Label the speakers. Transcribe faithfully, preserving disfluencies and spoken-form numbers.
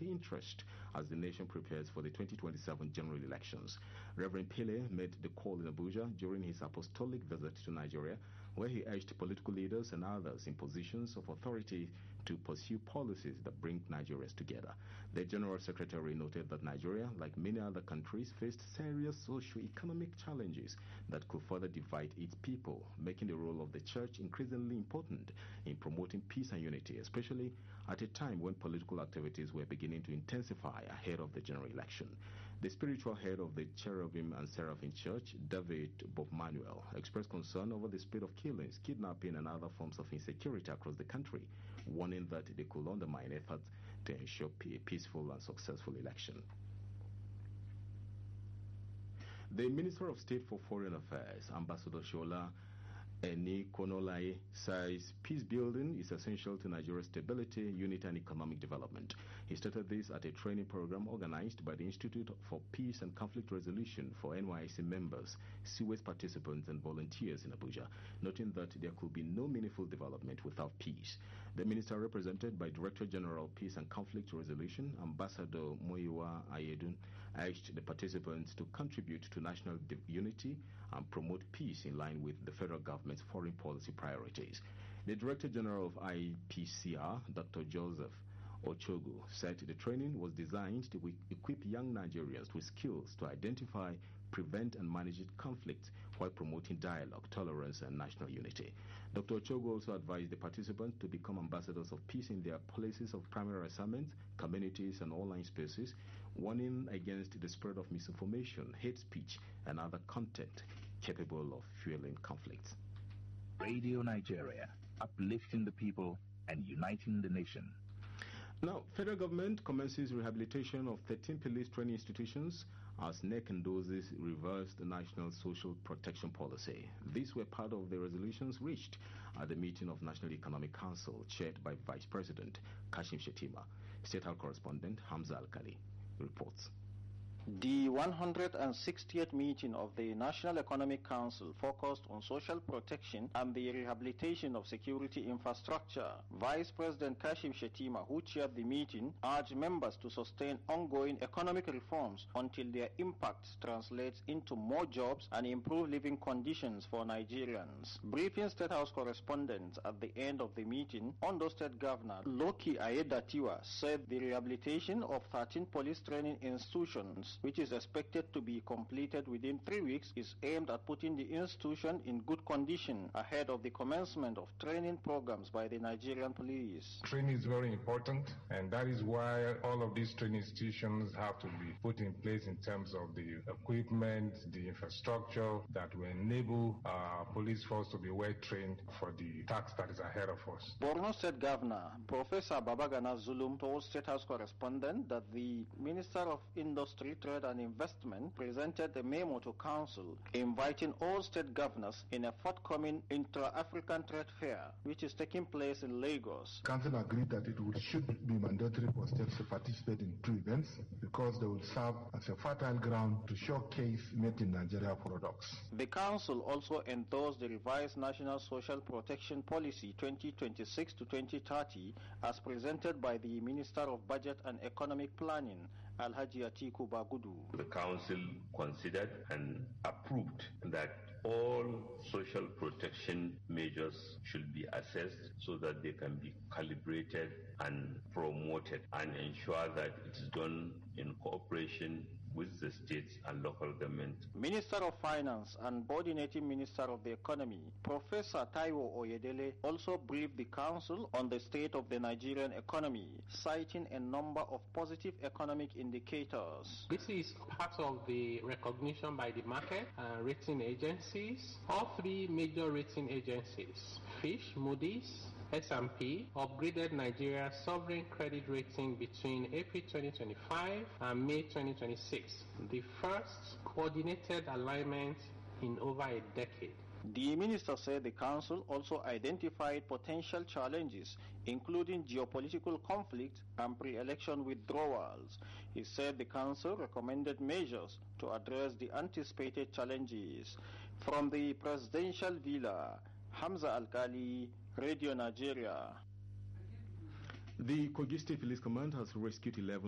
Speaker 1: interest as the nation prepares for the twenty twenty-seven general elections. Reverend Pele made the call in Abuja during his apostolic visit to Nigeria, where he urged political leaders and others in positions of authority to pursue policies that bring Nigerians together. The General Secretary noted that Nigeria, like many other countries, faced serious socio-economic challenges that could further divide its people, making the role of the church increasingly important in promoting peace and unity, especially at a time when political activities were beginning to intensify ahead of the general election. The spiritual head of the Cherubim and Seraphim Church, David Bob Manuel, expressed concern over the spate of killings, kidnapping, and other forms of insecurity across the country, warning that they could undermine efforts to ensure a peaceful and successful election. The Minister of State for Foreign Affairs, Ambassador Shola Eni Konolaye, says peace building is essential to Nigeria's stability, unity, and economic development. He stated this at a training program organized by the Institute for Peace and Conflict Resolution for N Y S C members, C W E S participants, and volunteers in Abuja, noting that there could be no meaningful development without peace. The minister, represented by Director General Peace and Conflict Resolution, Ambassador Muyiwa Ayedun, urged the participants to contribute to national unity and promote peace in line with the federal government foreign policy priorities. The Director General of I P C R, Doctor Joseph Ochogu, said the training was designed to equip young Nigerians with skills to identify, prevent, and manage conflict while promoting dialogue, tolerance, and national unity. Doctor Ochogu also advised the participants to become ambassadors of peace in their places of primary assignment, communities, and online spaces, warning against the spread of misinformation, hate speech, and other content capable of fueling conflicts.
Speaker 2: Radio Nigeria, uplifting the people and uniting the nation.
Speaker 1: Now, federal government commences rehabilitation of thirteen police training institutions as N E C endorses reversed the national social protection policy. These were part of the resolutions reached at the meeting of National Economic Council chaired by Vice President Kashim Shettima. State House correspondent Hamza Alkali reports.
Speaker 3: The one hundred sixtieth meeting of the National Economic Council focused on social protection and the rehabilitation of security infrastructure. Vice President Kashim Shettima, who chaired the meeting, urged members to sustain ongoing economic reforms until their impact translates into more jobs and improved living conditions for Nigerians. Briefing State House correspondents at the end of the meeting, Ondo State Governor Loki Ayedatiwa said the rehabilitation of thirteen police training institutions, which is expected to be completed within three weeks, is aimed at putting the institution in good condition ahead of the commencement of training programs by the Nigerian police.
Speaker 4: Training is very important, and that is why all of these training institutions have to be put in place in terms of the equipment, the infrastructure that will enable our police force to be well trained for the task that is ahead of us.
Speaker 3: Borno State Governor Professor Babagana Zulum told State House correspondent that the Minister of Industry, Trade and Investment presented a memo to Council inviting all state governors in a forthcoming intra-African trade fair which is taking place in Lagos.
Speaker 5: Council agreed that it would, should be mandatory for states to participate in two events because they would serve as a fertile ground to showcase made in Nigeria products.
Speaker 3: The Council also endorsed the revised National Social Protection Policy twenty twenty-six to twenty thirty as presented by the Minister of Budget and Economic Planning, Alhaji Atiku Bagudu.
Speaker 6: The Council considered and approved that all social protection measures should be assessed so that they can be calibrated and promoted and ensure that it is done in cooperation with the states and local government.
Speaker 3: Minister of Finance and Coordinating Minister of the Economy, Professor Taiwo Oyedele, also briefed the Council on the state of the Nigerian economy, citing a number of positive economic indicators.
Speaker 7: This is part of the recognition by the market and rating agencies. All three major rating agencies, Fitch, Moody's, S and P, upgraded Nigeria's sovereign credit rating between April twenty twenty-five and May twenty twenty-six, the first coordinated alignment in over a decade.
Speaker 3: The minister said the council also identified potential challenges, including geopolitical conflict and pre-election withdrawals. He said the council recommended measures to address the anticipated challenges. From the presidential villa, Hamza Alkali, Radio Nigeria.
Speaker 1: The Kogi State Police Command has rescued eleven